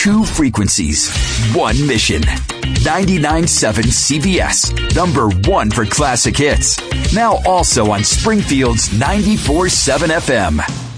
Two frequencies, one mission. 99.7 CBS, #1 for classic hits. Now also on Springfield's 94.7 FM.